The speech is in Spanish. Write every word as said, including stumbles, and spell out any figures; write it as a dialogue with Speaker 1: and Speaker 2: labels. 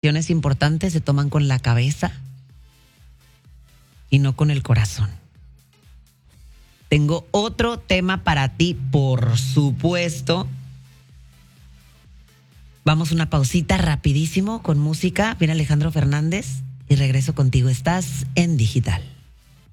Speaker 1: decisiones importantes se toman con la cabeza y no con el corazón. Tengo otro tema para ti, por supuesto. Vamos a una pausita rapidísimo con música. Viene Alejandro Fernández y regreso contigo. Estás en Digital.